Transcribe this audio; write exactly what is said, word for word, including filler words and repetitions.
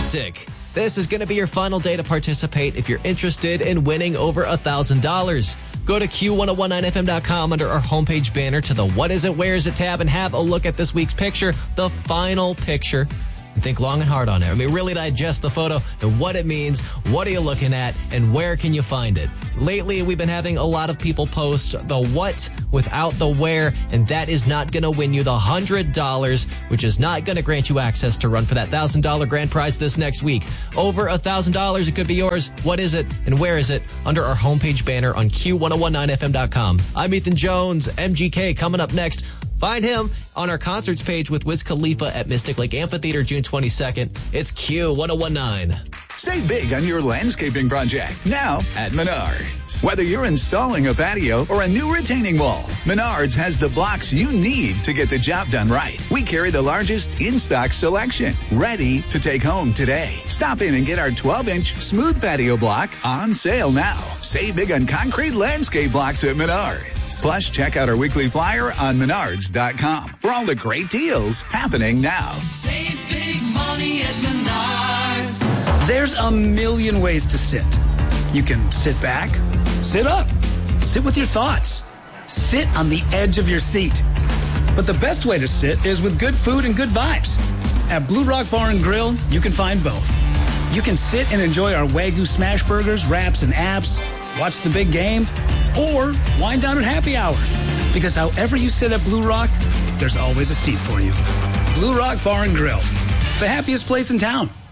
Classic. This is going to be your final day to participate if you're interested in winning over one thousand dollars. Go to Q ten nineteen F M dot com under our homepage banner to the What Is It, Where Is It tab and have a look at this week's picture, the final picture. And think long and hard on it. I mean, really digest the photo and what it means, what are you looking at, and where can you find it. Lately, we've been having a lot of people post the what without the where, and that is not going to win you the one hundred dollars, which is not going to grant you access to run for that one thousand dollars grand prize this next week. Over one thousand dollars, it could be yours. What is it and where is it? Under our homepage banner on Q ten nineteen F M dot com. I'm Ethan Jones, M G K, coming up next. Find him on our concerts page with Wiz Khalifa at Mystic Lake Amphitheater June twenty-second. It's Q ten nineteen. Save big on your landscaping project now at Menards. Whether you're installing a patio or a new retaining wall, Menards has the blocks you need to get the job done right. We carry the largest in-stock selection, ready to take home today. Stop in and get our twelve-inch smooth patio block on sale now. Save big on concrete landscape blocks at Menards. Plus, check out our weekly flyer on menards dot com for all the great deals happening now. Save big money at Menards. There's a million ways to sit. You can sit back, sit up, sit with your thoughts, sit on the edge of your seat. But the best way to sit is with good food and good vibes. At Blue Rock Bar and Grill, you can find both. You can sit and enjoy our Wagyu smash burgers, wraps, and apps, watch the big game, or wind down at happy hour. Because however you sit at Blue Rock, there's always a seat for you. Blue Rock Bar and Grill, the happiest place in town.